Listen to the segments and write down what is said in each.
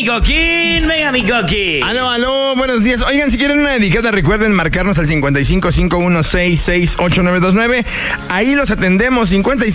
Coquín, venga mi Coquín. Aló, buenos días. Oigan, si quieren una dedicada, recuerden marcarnos al 5551668929. Ahí los atendemos,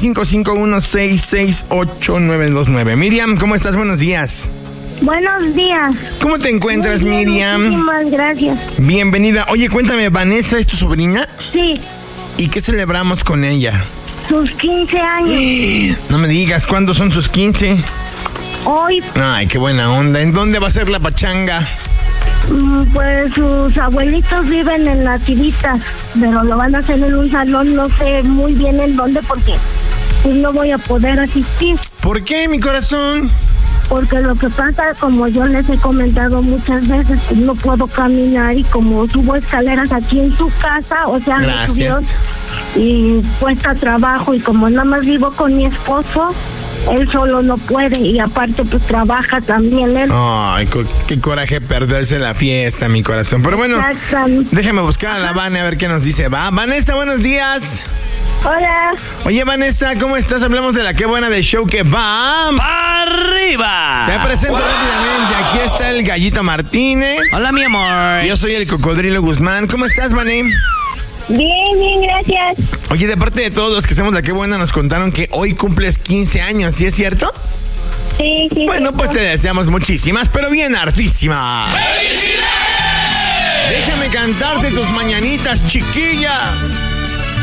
5551668929. Miriam, ¿cómo estás? Buenos días. Buenos días. ¿Cómo te encuentras, Muy bien, Miriam? muchísimas gracias. Bienvenida. Oye, cuéntame, ¿Vanessa es tu sobrina? Sí, ¿Y qué celebramos con ella? sus 15 años. No me digas, ¿cuándo son sus 15? Hoy, Ay, qué buena onda. ¿En dónde va a ser la pachanga? pues sus abuelitos viven en Nativitas, pero lo van a hacer en un salón, no sé muy bien en dónde porque pues no voy a poder asistir. ¿Por qué, mi corazón? Porque lo que pasa, como yo les he comentado muchas veces, pues no puedo caminar y como tuvo escaleras aquí en su casa, o sea, me subieron Gracias. y cuesta trabajo y como nada más vivo con mi esposo, él solo no puede y aparte pues trabaja también él. Ay, qué coraje perderse la fiesta, mi corazón. Pero bueno, Exactamente. déjame buscar a la Vane a ver qué nos dice. Va, Vanessa, buenos días. Hola. Oye, Vanessa, ¿cómo estás? Hablamos de la Qué Buena de Show que va. ¡Arriba! Te presento rápidamente. Aquí está el Gallito Martínez. Hola, mi amor. Yo soy el Cocodrilo Guzmán. ¿Cómo estás, Vané? Bien, gracias. Oye, de parte de todos los que hacemos la Qué Buena, nos contaron que hoy cumples 15 años. ¿Sí es cierto? Sí. Bueno, pues te deseamos muchísimas, pero bien hartísimas. ¡Felicidades! Déjame cantarte tus mañanitas, chiquilla.